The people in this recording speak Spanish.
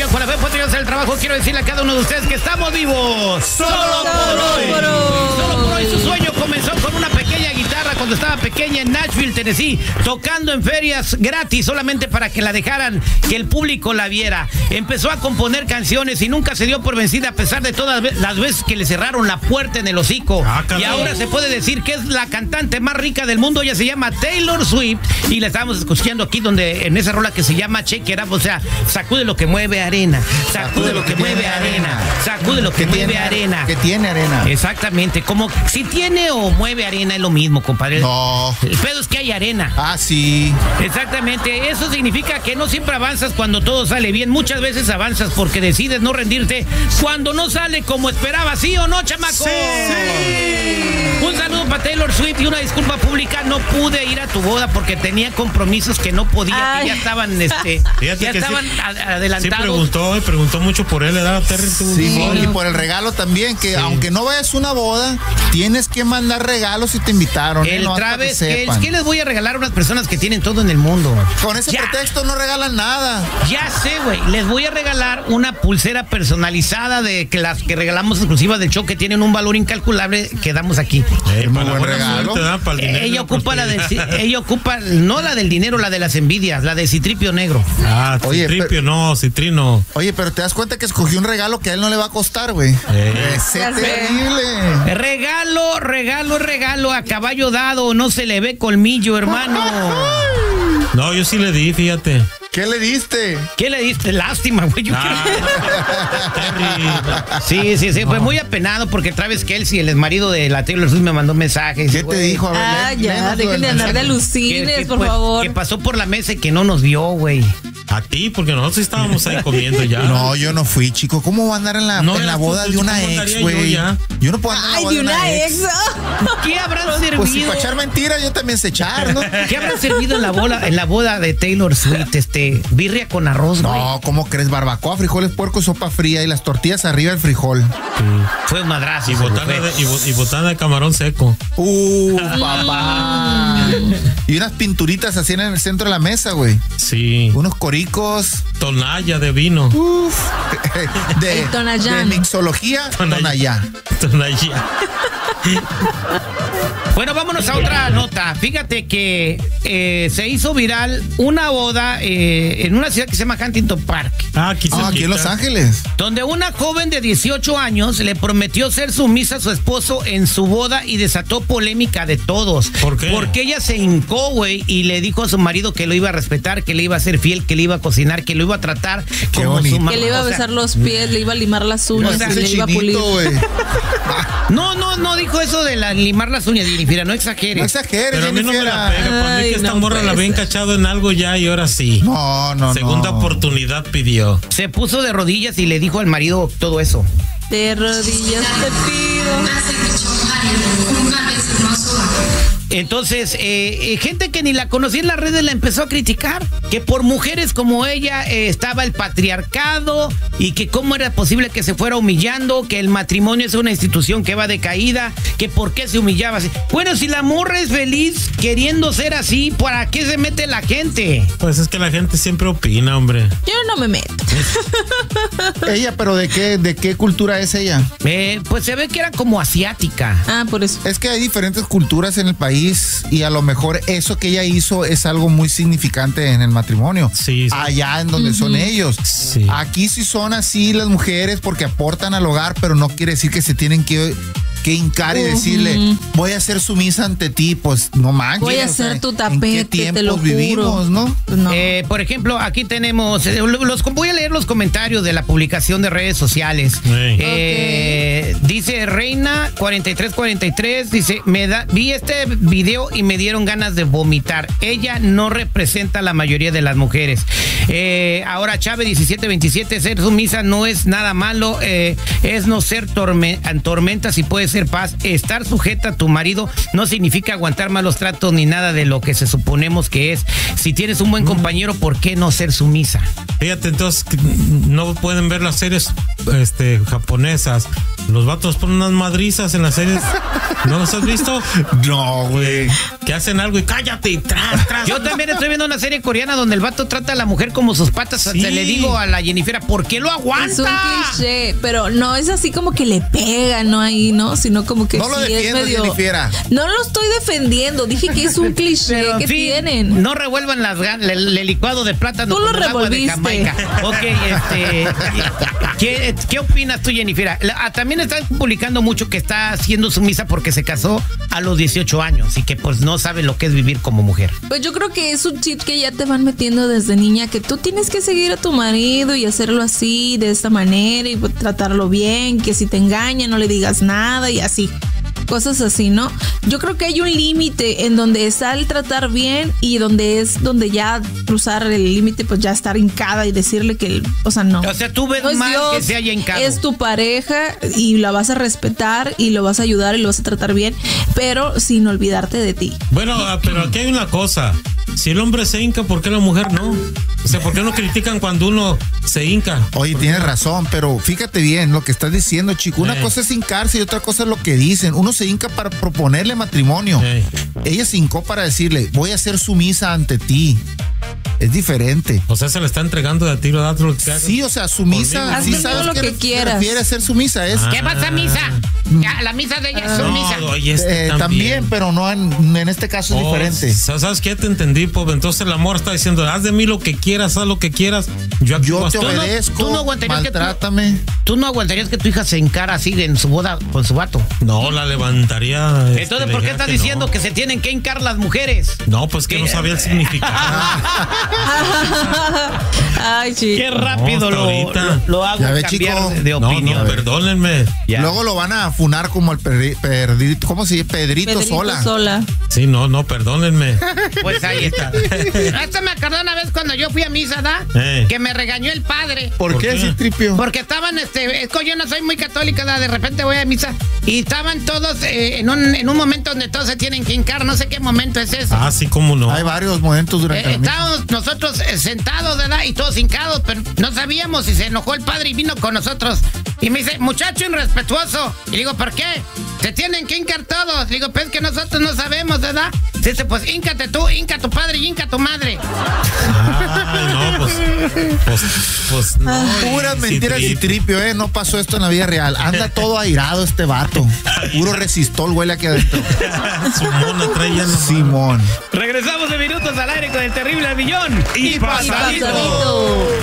con la fe puesta en el trabajo, quiero decirle a cada uno de ustedes que estamos vivos. Solo por hoy. Solo por hoy. Su sueño comenzó con una pequeña guitarra cuando estaba pequeña en Nashville, Tennessee, tocando en ferias gratis solamente para que la dejaran, que el público la viera. Empezó a componer canciones y nunca se dio por vencida a pesar de todas las veces que le cerraron la puerta en el hocico. Y ahora se puede decir que es la cantante más rica del mundo. Ella se llama Taylor Swift y la estábamos escuchando aquí en esa rola que se llama Shake It Up, o sea, sacude lo que mueve arena, sacude lo que mueve arena, sacude lo que mueve arena. Que tiene arena. Exactamente, como si tiene o mueve arena es lo mismo, compadre. No. El pedo es que hay arena. Ah, sí. Exactamente, eso significa que no siempre avanzas cuando todo sale bien. Muchas veces avanzas porque decides no rendirte cuando no sale como esperabas, ¿sí o no, chamaco? Sí. Un saludo para Taylor Swift y una disculpa pública. No pude ir a tu boda porque tenía compromisos que no podía, que ya estaban, ya estaban adelantados. Sí preguntó mucho por él, ¿verdad, Terry? Sí, y por el regalo también, que aunque no vayas a una boda, tienes que mandar regalos si te invitaron. El Travis, ¿qué les voy a regalar a unas personas que tienen todo en el mundo? Con ese pretexto no regalan nada. Ya sé, güey. Les voy a regalar una pulsera personalizada de que las que regalamos exclusivas del show, que tienen un valor incalculable que damos aquí. Muy buen regalo. Ella ocupa no la del dinero, la de las envidias, la de Citripio Negro. Ah, Citripio, no, Citrino. Oye, pero te das cuenta que escogió un regalo que a él no le va a costar, güey. Es terrible. Regalo a caballo dado, no se le ve colmillo, hermano. No, yo sí le di, fíjate. ¿Qué le diste? ¿Qué le diste? Lástima, güey. Sí, fue muy apenado porque Travis Kelce, el exmarido de la Taylor Swift, me mandó mensajes. ¿Qué te dijo? Ya, dejen de andar de alucines, por favor. Que pasó por la mesa y que no nos vio, güey. A ti, porque nosotros estábamos ahí comiendo ya. No, yo no fui, chico. ¿Cómo va a andar en la boda de una ex, güey? Yo no puedo andar en la boda de una ex. ¿Qué habrán servido? Pues si para echar mentiras, yo también sé echar, ¿no? ¿Qué habrán servido en la boda de Taylor Swift? Birria con arroz, güey. No, ¿cómo crees? Barbacoa, frijoles, puerco, sopa fría y las tortillas arriba del frijol. Sí. Fue un madrazo. Y botana de camarón seco. Papá. Y unas pinturitas así en el centro de la mesa, güey. Sí. Unos coricos. Tonalla de vino. Uf. De mixología, Tonalla. Bueno, vámonos a otra nota. Fíjate que se hizo viral una boda en una ciudad que se llama Huntington Park. Aquí en Los Ángeles. Donde una joven de 18 años le prometió ser sumisa a su esposo en su boda y desató polémica de todos. ¿Por qué? Porque ella se hincó, güey, y le dijo a su marido que lo iba a respetar, que le iba a ser fiel, que le iba a cocinar, que lo iba a tratar como su mamá. Que le iba a besar los pies, le iba a limar las uñas, le iba a pulir. No dijo eso de limar las uñas, Jennifer, no exageres. No exageres, pero a mí no me la pega. Para mí que esta morra la había encachado en algo ya y ahora sí. No. Segunda oportunidad pidió. Se puso de rodillas y le dijo al marido todo eso. De rodillas te pido. Entonces, gente que ni la conocía en las redes la empezó a criticar, que por mujeres como ella estaba el patriarcado y que cómo era posible que se fuera humillando, que el matrimonio es una institución que va de caída, que por qué se humillaba así. Bueno, si la morra es feliz queriendo ser así, ¿para qué se mete la gente? Pues es que la gente siempre opina, hombre. Yo no me meto. Ella, pero ¿de qué cultura es ella? Pues se ve que era como asiática. Por eso. Es que hay diferentes culturas en el país y a lo mejor eso que ella hizo es algo muy significante en el matrimonio. Sí. Allá en donde son ellos. Sí. Aquí sí son así las mujeres porque aportan al hogar, pero no quiere decir que se tienen que hincar y decirle, voy a ser sumisa ante ti, pues no manches. Voy a ser tu tapete, ¿en qué te lo juro. vivimos, no? No. Por ejemplo, aquí tenemos, voy a leer los comentarios de la publicación de redes sociales. Dice Reina 4343, dice, vi este video y me dieron ganas de vomitar. Ella no representa a la mayoría de las mujeres. Ahora Chávez 1727, ser sumisa no es nada malo, es no ser tormenta si puede ser paz. Estar sujeta a tu marido no significa aguantar malos tratos ni nada de lo que se suponemos que es. Si tienes un buen compañero, ¿por qué no ser sumisa? Fíjate, entonces no pueden ver las series japonesas. Los vatos ponen unas madrizas en las series. ¿No los has visto? No, güey. Que hacen algo y cállate y tras. Yo también estoy viendo una serie coreana donde el vato trata a la mujer como sus patas. Sí. Se le digo a la Jennifer, ¿por qué lo aguanta? Es un cliché, pero no es así como que le pega, ¿no? Ahí, ¿no? Sino como que no lo defiendo, es medio... Jennifer. No lo estoy defendiendo, dije que es un cliché que tienen. No revuelvan el licuado de plátano Tú lo con el agua de revolviste. Jamaica. Ok, ¿qué opinas tú, Jennifer? También están publicando mucho que está siendo sumisa porque se casó a los 18 años y que pues no sabe lo que es vivir como mujer. Pues yo creo que es un chip que ya te van metiendo desde niña, que tú tienes que seguir a tu marido y hacerlo así, de esta manera, y tratarlo bien, que si te engaña no le digas nada y así. Cosas así, ¿no? Yo creo que hay un límite en donde está el tratar bien y donde ya cruzar el límite, pues ya estar hincada y decirle que, o sea, no. O sea, tú ves mal Dios, que se haya hincado. Es tu pareja y la vas a respetar y lo vas a ayudar y lo vas a tratar bien, pero sin olvidarte de ti. Bueno, pero aquí hay una cosa. Si el hombre se hinca, ¿por qué la mujer no? O sea, ¿por qué no critican cuando uno se hinca? Oye, tienes razón, pero fíjate bien lo que estás diciendo, chico. Una cosa es hincarse y otra cosa es lo que dicen. Uno se hinca para proponerle matrimonio. Ella se hincó para decirle, voy a ser sumisa ante ti. Es diferente. O sea, se le está entregando de a ti, ¿verdad? Sí, o sea, sumisa. Hazme Sí, sabes todo lo que quieras. Prefiere ser sumisa. Es. ¿Qué vas a misa? La misa de ella es sumisa. No, oye, también, pero no en este caso es diferente. ¿Sabes qué? Te entendí, pobre. Entonces el amor está diciendo, haz de mí lo que quieras, haz lo que quieras. Yo te obedezco, tú no aguantarías maltrátame. ¿Tú no aguantarías que tu hija se encara así en su boda con su vato? No, la levantaría. Entonces, ¿por qué estás diciendo que se tienen que hincar las mujeres? No, pues que no sabía el significado. Ay, chico. Qué rápido lo hago ya ve, cambiar chico. de opinión. No, perdónenme. Ya. Luego lo van a funar como el ¿cómo se llama? Pedrito Sola. Sí, no, perdónenme. Pues ahí está. Esto me acordó una vez cuando yo fui a misa, ¿da? Que me regañó el padre. ¿Por qué, Citripio? Porque estaban, es que yo no soy muy católica, ¿da? De repente voy a misa y estaban todos en un momento donde todos se tienen que hincar, no sé qué momento es ese. Ah, sí, cómo no. Hay varios momentos durante la misa. Estábamos nosotros sentados, ¿verdad? Y todos hincados, pero no sabíamos si se enojó el padre y vino con nosotros. Y me dice, muchacho irrespetuoso. Y digo, ¿por qué? Se tienen que hincar todos. Le digo, pues es que nosotros no sabemos, ¿verdad? Dice, pues híncate tú, hinca tu padre y hinca tu madre. Ah, no, pues no. Puras mentiras, Citripio, no pasó esto en la vida real. Anda todo airado este vato. Puro resistol huele aquí adentro. Simón. Regresamos de minutos al aire con el terrible al millón y pasadito.